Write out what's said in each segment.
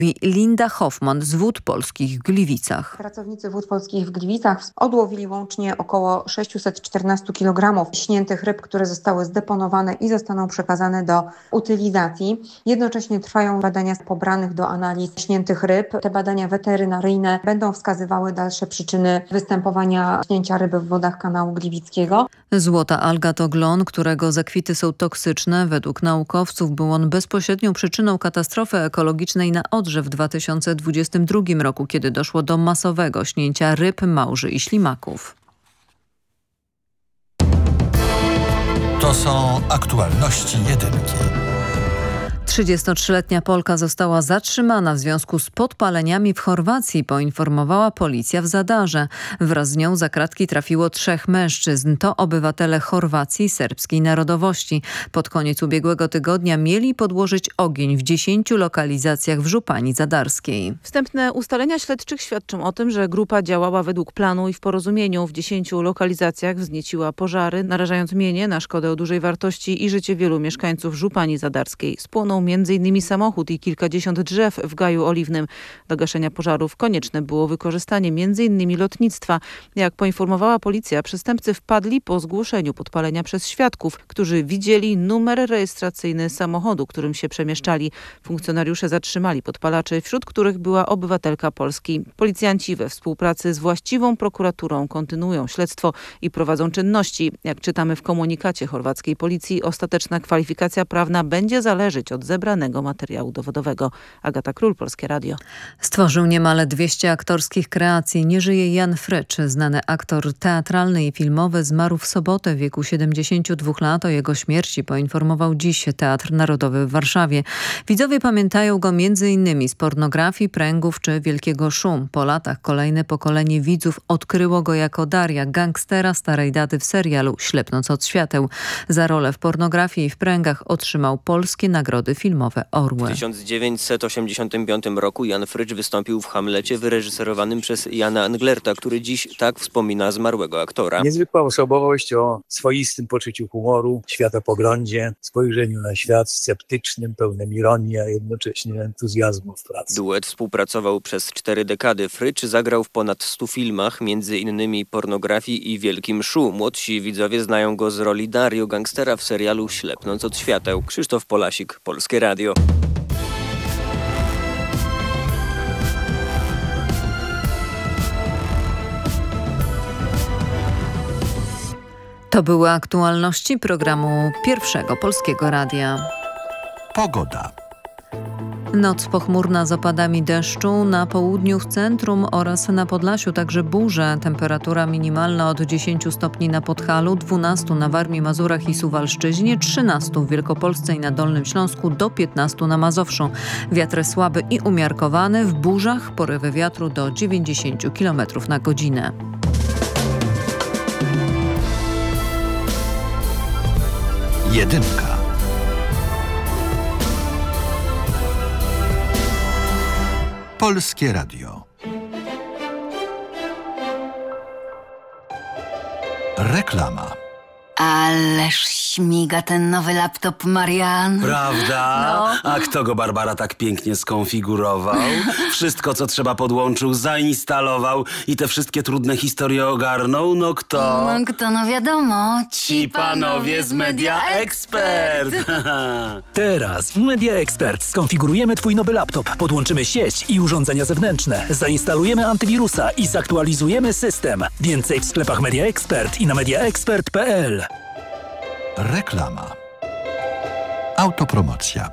Linda Hoffman z Wód Polskich w Gliwicach. Pracownicy Wód Polskich w Gliwicach odłowili łącznie około 614 kg śniętych ryb, które zostały zdeponowane i zostaną przekazane do utylizacji. Jednocześnie trwają badania pobranych do analiz śniętych ryb. Te badania weterynaryjne będą wskazywały dalsze przyczyny występowania śnięcia ryby w wodach kanału gliwickiego. Złota alga to glon, którego zakwity są toksyczne. Według naukowców był on bezpośrednią przyczyną katastrofy ekologicznej na Odrze w 2022 roku, kiedy doszło do masowego śnięcia ryb, małży i ślimaków. To są aktualności jedynki. 33-letnia Polka została zatrzymana w związku z podpaleniami w Chorwacji, poinformowała policja w Zadarze. Wraz z nią za kratki trafiło 3 mężczyzn. To obywatele Chorwacji serbskiej narodowości. Pod koniec ubiegłego tygodnia mieli podłożyć ogień w 10 lokalizacjach w Żupani Zadarskiej. Wstępne ustalenia śledczych świadczą o tym, że grupa działała według planu i w porozumieniu. W 10 lokalizacjach wznieciła pożary, narażając mienie na szkodę o dużej wartości i życie wielu mieszkańców Żupani Zadarskiej. Spłonął m.in. samochód i kilkadziesiąt drzew w Gaju Oliwnym. Do gaszenia pożarów konieczne było wykorzystanie m.in. lotnictwa. Jak poinformowała policja, przestępcy wpadli po zgłoszeniu podpalenia przez świadków, którzy widzieli numer rejestracyjny samochodu, którym się przemieszczali. Funkcjonariusze zatrzymali podpalaczy, wśród których była obywatelka Polski. Policjanci we współpracy z właściwą prokuraturą kontynuują śledztwo i prowadzą czynności. Jak czytamy w komunikacie chorwackiej policji, ostateczna kwalifikacja prawna będzie zależeć od zebranego materiału dowodowego. Agata Król, Polskie Radio. Stworzył niemal 200 aktorskich kreacji. Nie żyje Jan Frycz, znany aktor teatralny i filmowy, zmarł w sobotę w wieku 72 lat. O jego śmierci poinformował dziś Teatr Narodowy w Warszawie. Widzowie pamiętają go m.in. z pornografii, pręgów czy Wielkiego Szum. Po latach kolejne pokolenie widzów odkryło go jako Daria, gangstera starej daty w serialu Ślepnąc od świateł. Za rolę w pornografii i w pręgach otrzymał polskie nagrody filmowe Orły. W 1985 roku Jan Frycz wystąpił w Hamlecie wyreżyserowanym przez Jana Englerta, który dziś tak wspomina zmarłego aktora. Niezwykła osobowość o swoistym poczuciu humoru, światopoglądzie, spojrzeniu na świat sceptycznym, pełnym ironii, a jednocześnie entuzjazmu w pracy. Duet współpracował przez 4 dekady. Frycz zagrał w ponad 100 filmach, między innymi Pornografii i Wielkim Szu. Młodsi widzowie znają go z roli Dario, gangstera w serialu Ślepnąc od świateł. Krzysztof Polasik, Polskie Radio. To były aktualności programu Pierwszego Polskiego Radia. Pogoda. Noc pochmurna z opadami deszczu, na południu, w centrum oraz na Podlasiu także burze. Temperatura minimalna od 10 stopni na Podhalu, 12 na Warmii, Mazurach i Suwalszczyźnie, 13 w Wielkopolsce i na Dolnym Śląsku, do 15 na Mazowszu. Wiatr słaby i umiarkowany, w burzach porywy wiatru do 90 km na godzinę. Jedynka. Polskie Radio. Reklama. Ależ śmiga ten nowy laptop, Marian. Prawda? No. A kto go, Barbara, tak pięknie skonfigurował? Wszystko, co trzeba, podłączył, zainstalował i te wszystkie trudne historie ogarnął? No kto? No kto, no wiadomo. Ci panowie z Media Expert. Teraz w Media Expert skonfigurujemy twój nowy laptop, podłączymy sieć i urządzenia zewnętrzne, zainstalujemy antywirusa i zaktualizujemy system. Więcej w sklepach Media Expert i na mediaexpert.pl. Reklama. Autopromocja.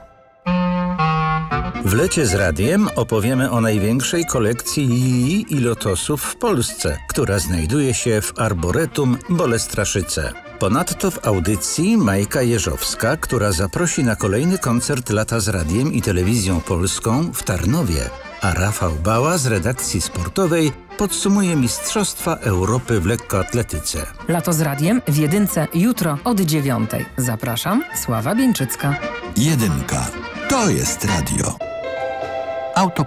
W Lecie z Radiem opowiemy o największej kolekcji lilii i lotosów w Polsce, która znajduje się w Arboretum Bolestraszyce. Ponadto w audycji Majka Jeżowska, która zaprosi na kolejny koncert Lata z Radiem i Telewizją Polską w Tarnowie, a Rafał Bała z redakcji sportowej podsumuje Mistrzostwa Europy w lekkoatletyce. Lato z Radiem w Jedynce jutro od 9:00. Zapraszam, Sława Bieńczycka. Jedynka. To jest radio. Autopromocja.